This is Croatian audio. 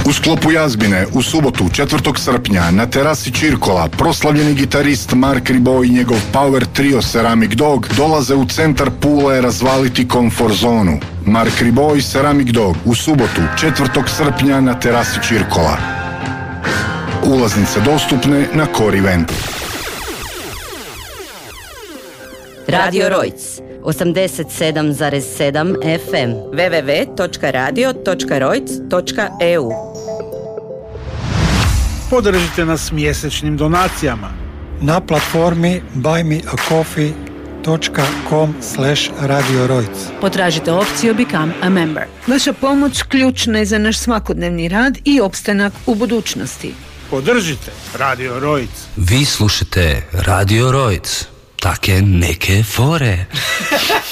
U sklopu jazbine u subotu 4. srpnja na terasi Čirkola proslavljeni gitarist Mark Ribot i njegov power trio Ceramic Dog dolaze u centar Pule razvaliti komfort zonu. Mark Ribot i Ceramic Dog u subotu 4. srpnja na terasi Čirkola. Ulaznice dostupne na Core Eventu. Radio Rojc 87,7 FM www.radio.rojc.eu. Podržite nas mjesečnim donacijama na platformi buymeacoffee.com/radiorojc. Potražite opciju Become a Member. Vaša pomoć ključna je za naš svakodnevni rad i opstanak u budućnosti. Podržite Radio Rojc. Vi slušate Radio Rojc. Take neke fore.